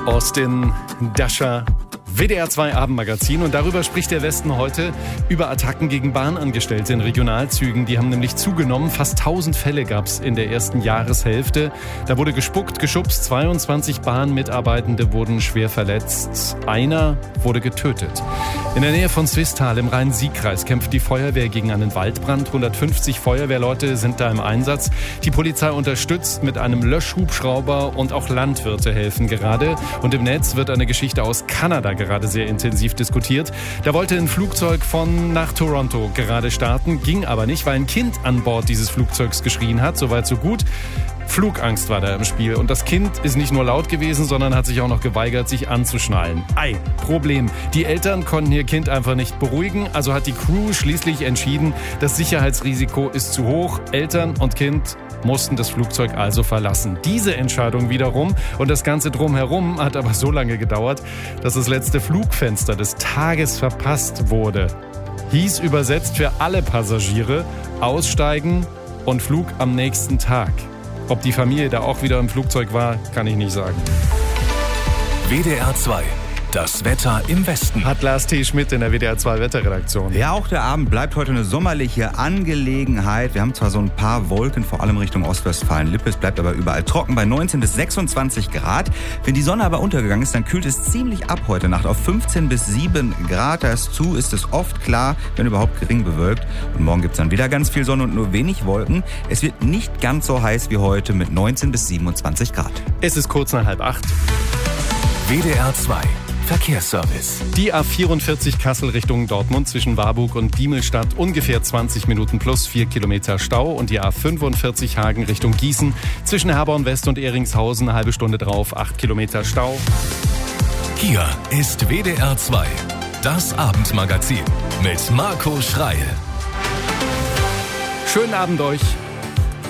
Austin Dasher, WDR 2 Abendmagazin, und darüber spricht der Westen heute über Attacken gegen Bahnangestellte in Regionalzügen. Die haben nämlich zugenommen. Fast 1000 Fälle gab es in der ersten Jahreshälfte. Da wurde gespuckt, geschubst, 22 Bahnmitarbeitende wurden schwer verletzt. Einer wurde getötet. In der Nähe von Swisttal im Rhein-Sieg-Kreis kämpft die Feuerwehr gegen einen Waldbrand. 150 Feuerwehrleute sind da im Einsatz. Die Polizei unterstützt mit einem Löschhubschrauber und auch Landwirte helfen gerade. Und im Netz wird eine Geschichte aus Kanada gerade sehr intensiv diskutiert. Da wollte ein Flugzeug nach Toronto gerade starten, ging aber nicht, weil ein Kind an Bord dieses Flugzeugs geschrien hat. Soweit so gut. Flugangst war da im Spiel. Und das Kind ist nicht nur laut gewesen, sondern hat sich auch noch geweigert, sich anzuschnallen. Problem. Die Eltern konnten ihr Kind einfach nicht beruhigen, also hat die Crew schließlich entschieden, das Sicherheitsrisiko ist zu hoch. Eltern und Kind mussten das Flugzeug also verlassen. Diese Entscheidung wiederum und das Ganze drumherum hat aber so lange gedauert, dass das letzte Flugfenster des Tages verpasst wurde. Hieß übersetzt für alle Passagiere: aussteigen und Flug am nächsten Tag. Ob die Familie da auch wieder im Flugzeug war, kann ich nicht sagen. WDR 2. Das Wetter im Westen. Hat Lars T. Schmidt in der WDR 2 Wetterredaktion. Ja, auch der Abend bleibt heute eine sommerliche Angelegenheit. Wir haben zwar so ein paar Wolken, vor allem Richtung Ostwestfalen-Lippe. Es bleibt aber überall trocken bei 19 bis 26 Grad. Wenn die Sonne aber untergegangen ist, dann kühlt es ziemlich ab heute Nacht auf 15 bis 7 Grad. Dazu ist es oft klar, wenn überhaupt gering bewölkt. Und morgen gibt es dann wieder ganz viel Sonne und nur wenig Wolken. Es wird nicht ganz so heiß wie heute mit 19 bis 27 Grad. Es ist kurz nach 7:30. WDR 2. Verkehrsservice. Die A44 Kassel Richtung Dortmund zwischen Warburg und Diemelstadt ungefähr 20 Minuten plus 4 Kilometer Stau, und die A45 Hagen Richtung Gießen zwischen Herborn West und Eringshausen eine halbe Stunde drauf, 8 Kilometer Stau. Hier ist WDR 2, das Abendmagazin mit Marco Schreil. Schönen Abend euch.